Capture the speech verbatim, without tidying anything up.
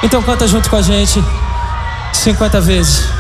Então canta junto com a gente cinquenta vezes.